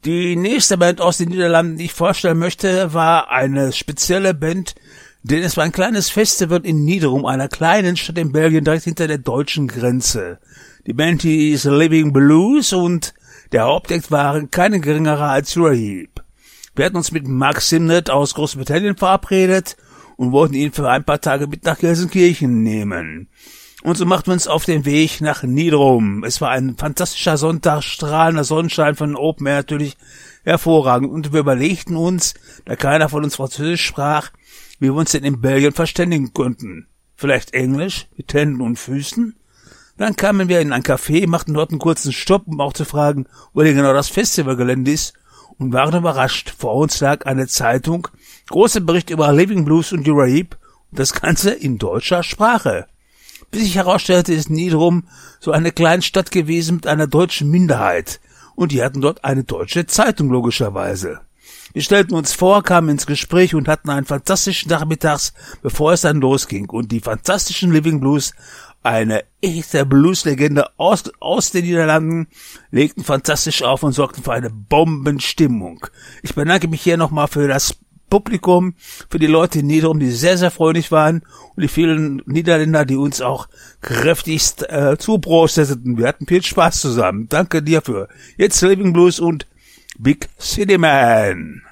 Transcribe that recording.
Die nächste Band aus den Niederlanden, die ich vorstellen möchte, war eine spezielle Band, denn es war ein kleines Festival in Niederum, einer kleinen Stadt in Belgien, direkt hinter der deutschen Grenze. Die Band hieß Living Blues und der Hauptact waren keine geringerer als Raheeb. Wir hatten uns mit Mark Simnett aus Großbritannien verabredet und wollten ihn für ein paar Tage mit nach Gelsenkirchen nehmen. Und so machten wir uns auf den Weg nach Niederum. Es war ein fantastischer Sonntag, strahlender Sonnenschein von Open Air, natürlich hervorragend. Und wir überlegten uns, da keiner von uns Französisch sprach, wie wir uns denn in Belgien verständigen könnten. Vielleicht Englisch, mit Händen und Füßen? Dann kamen wir in ein Café, machten dort einen kurzen Stopp, um auch zu fragen, wo denn genau das Festivalgelände ist, und waren überrascht. Vor uns lag eine Zeitung, großer Bericht über Living Blues und Raheeb, und das Ganze in deutscher Sprache. Bis sich herausstellte, ist Niederum so eine kleine Stadt gewesen mit einer deutschen Minderheit. Und die hatten dort eine deutsche Zeitung, logischerweise. Wir stellten uns vor, kamen ins Gespräch und hatten einen fantastischen Tag mittags, bevor es dann losging. Und die fantastischen Living Blues, eine echte Blueslegende aus den Niederlanden, legten fantastisch auf und sorgten für eine Bombenstimmung. Ich bedanke mich hier nochmal für das Publikum, für die Leute in Niederum, die sehr, sehr freundlich waren, und die vielen Niederländer, die uns auch kräftigst zuprosteten. Wir hatten viel Spaß zusammen. Danke dir für. Jetzt Living Blues und Big City Man.